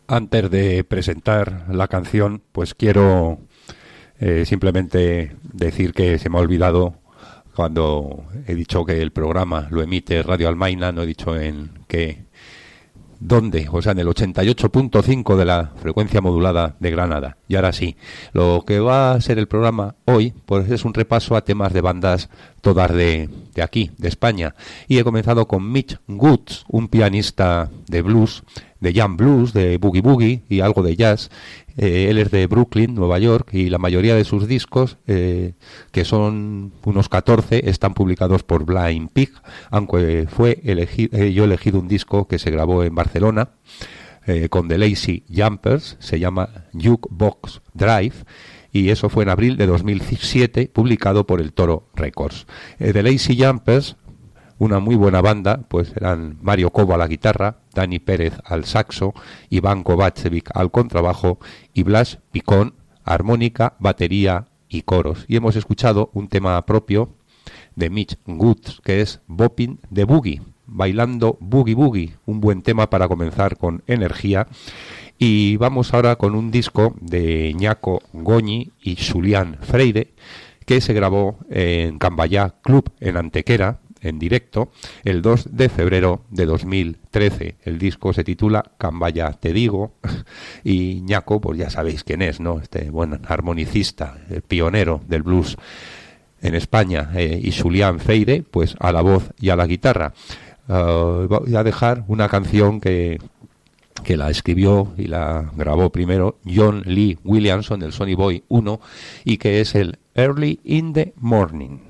Antes de presentar la canción, pues quiero simplemente decir que se me ha olvidado cuando he dicho que el programa lo emite Radio Almaina, no he dicho en qué, dónde, o sea, en el 88.5 de la frecuencia modulada de Granada. Y ahora sí, lo que va a ser el programa hoy, pues es un repaso a temas de bandas todas de aquí, de España. Y he comenzado con Mitch Woods, un pianista de blues, de jam blues, de boogie boogie y algo de jazz. Él es de Brooklyn, Nueva York, y la mayoría de sus discos, que son unos 14, están publicados por Blind Pig, aunque yo he elegido un disco que se grabó en Barcelona con The Lazy Jumpers, se llama Jukebox Drive, y eso fue en abril de 2007, publicado por el Toro Records. The Lazy Jumpers, una muy buena banda, pues eran Mario Cobo a la guitarra, Dani Pérez al saxo, Iván Kovacevic al contrabajo y Blas Picón, armónica, batería y coros. Y hemos escuchado un tema propio de Mitch Woods, que es Bopping the Boogie, bailando boogie boogie, un buen tema para comenzar con energía. Y vamos ahora con un disco de Ñaco Goñi y Julián Freire, que se grabó en Cambayá Club en Antequera, en directo, el 2 de febrero de 2013. El disco se titula Cambaya Te Digo, y Ñaco, pues ya sabéis quién es, ¿no? Este buen armonicista, el pionero del blues en España, y Julián Freire, pues a la voz y a la guitarra. Voy a dejar una canción que la escribió y la grabó primero John Lee Williamson, el Sonny Boy 1, y que es el Early in the Morning.